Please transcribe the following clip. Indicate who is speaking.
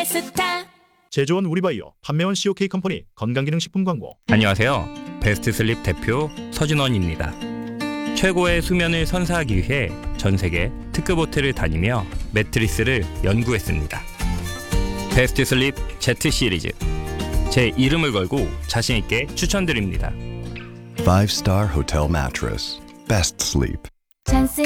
Speaker 1: 시스타.
Speaker 2: 제조원 우리바이오, 판매원 COK 컴퍼니 건강기능식품 광고.
Speaker 3: 안녕하세요. 베스트슬립 대표 서진원입니다. 최고의 수면을 선사하기 위해 전 세계 특급 호텔을 다니며 매트리스를 연구했습니다. 베스트슬립 Z 시리즈. 제 이름을 걸고 자신 있게 추천드립니다.
Speaker 4: 5-star hotel mattress. Best sleep.
Speaker 1: 찬스